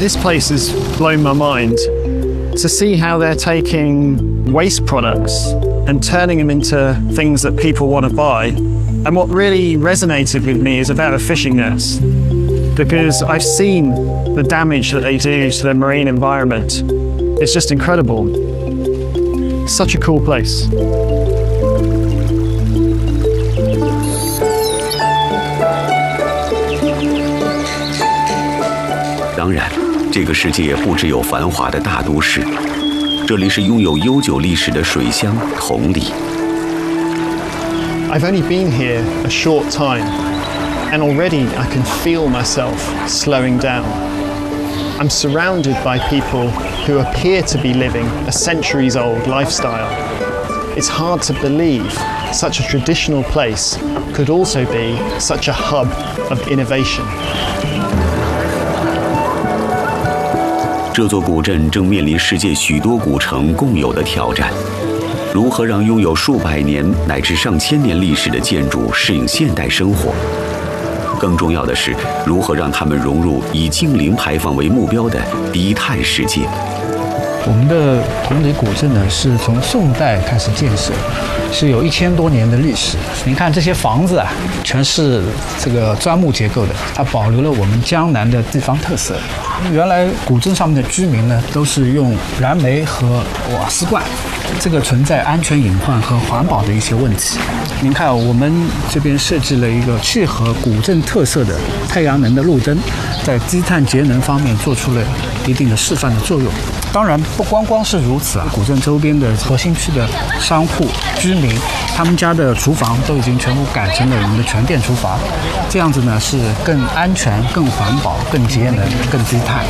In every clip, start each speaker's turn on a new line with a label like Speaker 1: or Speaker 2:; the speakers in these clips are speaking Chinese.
Speaker 1: This place has blown my mind to see how they're taking waste products and turning them into things that people want to buy. And what really resonated with me is about the fishing nets, because I've seen the damage that they do to the marine environment. It's just incredible. Such a cool place.
Speaker 2: 当然，这个世界不只有繁华的大都市，这里是拥有悠久历史的水乡同里。
Speaker 1: I've only been here a short time, and already I can feel myself slowing down. I'm surrounded by people who appear to be living a centuries-old lifestyle. It's hard to believe such a traditional place could also be such a hub of innovation.
Speaker 2: 这座古镇正面临世界许多古城共有的挑战：如何让拥有数百年乃至上千年历史的建筑适应现代生活？更重要的是，如何让它们融入以净零排放为目标的低碳世界？
Speaker 3: 我们的同里古镇呢，是从宋代开始建设，是有1000多年的历史。您看这些房子啊，全是这个砖木结构的，它保留了我们江南的地方特色。原来古镇上面的居民呢，都是用燃煤和瓦斯罐，这个存在安全隐患和环保的一些问题。您看，我们这边设计了一个契合古镇特色的太阳能的路灯，在低碳节能方面做出了一定的示范的作用。当然，不光光是如此啊，古镇周边的核心区的商户、居民，他们家的厨房都已经全部改成了我们的全电厨房，这样子呢是更安全、更环保、更节能、更低碳。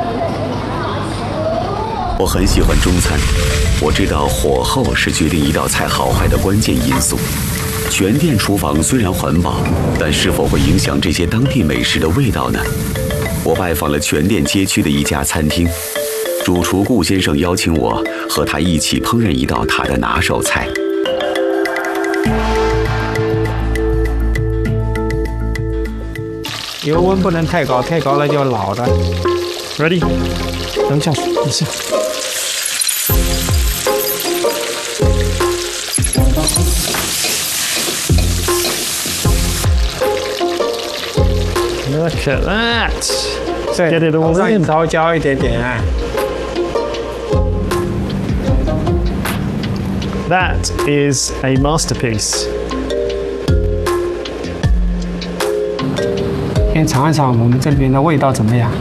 Speaker 2: 我很喜欢中餐，我知道火候是决定一道菜好坏的关键因素。全电厨房虽然环保，但是否会影响这些当地美食的味道呢？我拜访了全电街区的一家餐厅。主厨顾先生邀请我和他一起烹饪一道他的拿手菜。
Speaker 4: 油温不能太高，太高了就老的。
Speaker 1: Ready?
Speaker 4: 等一下，等一下。
Speaker 1: Look at that.
Speaker 4: 对，
Speaker 1: Get it all
Speaker 4: 让
Speaker 1: in.
Speaker 4: 你稍微焦一点点啊。
Speaker 1: That is a masterpiece.
Speaker 4: 先尝一尝我们这边的味道怎么样？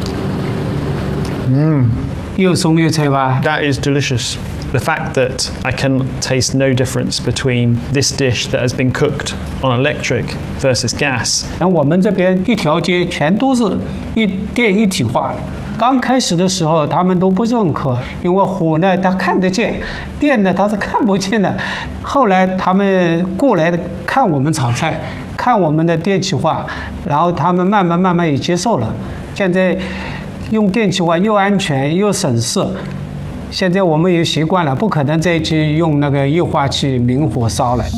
Speaker 4: 又松又脆吧？
Speaker 1: That is delicious. The fact that I can taste no difference between this dish that has been cooked on electric versus gas.
Speaker 4: 然后我们这边一条街全都是电一体化。刚开始的时候，他们都不认可，因为火呢它看得见，电呢它是看不见的。后来他们过来看我们炒菜，看我们的电气化，然后他们慢慢也接受了。现在用电气化又安全又省事。现在我们也习惯了，不可能再去用那个液化气明火烧了。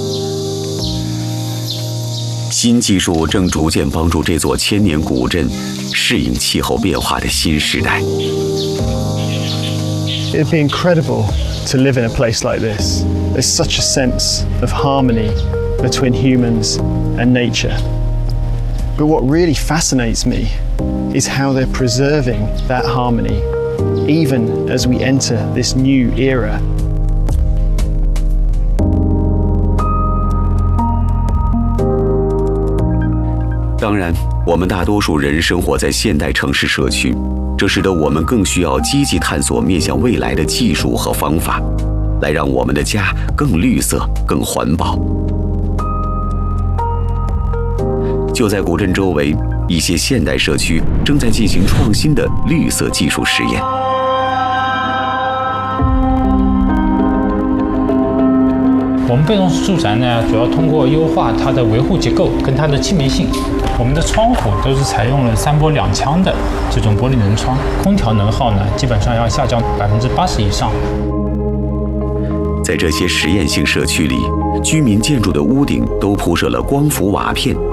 Speaker 2: 新技术正逐渐帮助这座1000年古镇适应气候变化的新时代。
Speaker 1: It'd be incredible to live in a place like this. There's such a sense of harmony between humans and nature. But what really fascinates me is how they're preserving that harmony, even as we enter this new era.
Speaker 2: 当然，我们大多数人生活在现代城市社区，这使得我们更需要积极探索面向未来的技术和方法，来让我们的家更绿色、更环保。就在古镇周围，一些现代社区正在进行创新的绿色技术实验。
Speaker 5: 我们被动式住宅呢，主要通过优化它的维护结构跟它的气密性。我们的窗户都是采用了3波2腔的这种玻璃能窗，空调能耗呢基本上要下降80%以上。
Speaker 2: 在这些实验性社区里，居民建筑的屋顶都铺设了光伏瓦片，